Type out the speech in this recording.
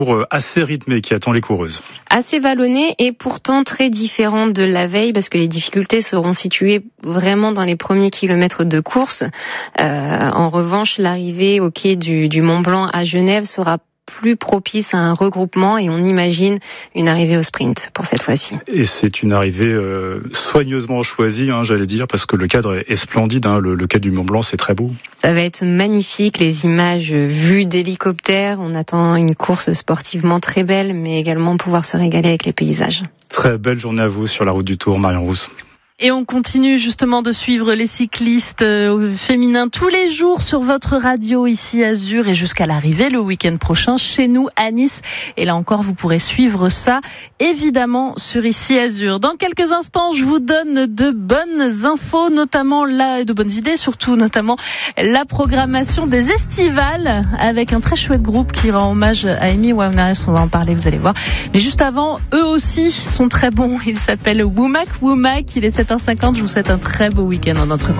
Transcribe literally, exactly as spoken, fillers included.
Assez rythmée qui attend les coureuses. Assez vallonnée et pourtant très différente de la veille parce que les difficultés seront situées vraiment dans les premiers kilomètres de course. Euh, en revanche, l'arrivée au quai du, du Mont Blanc à Genève sera plus propice à un regroupement et on imagine une arrivée au sprint pour cette fois-ci. Et c'est une arrivée euh, soigneusement choisie, hein, j'allais dire, parce que le cadre est, est splendide. Hein, le, le quai du Mont Blanc, c'est très beau. Ça va être magnifique, les images vues d'hélicoptère. On attend une course sportivement très belle, mais également pouvoir se régaler avec les paysages. Très belle journée à vous sur la route du Tour, Marion Rousse. Et on continue justement de suivre les cyclistes euh, féminins tous les jours sur votre radio ici Azur et jusqu'à l'arrivée le week-end prochain chez nous à Nice. Et là encore, vous pourrez suivre ça évidemment sur ici Azur. Dans quelques instants, je vous donne de bonnes infos, notamment là, de bonnes idées, surtout notamment la programmation des estivales avec un très chouette groupe qui rend hommage à Amy Winehouse. On va en parler, vous allez voir. Mais juste avant, eux aussi sont très bons. Ils s'appellent Womack Womack. Il est sept heures cinquante. Je vous souhaite un très beau week-end en notre compagnie.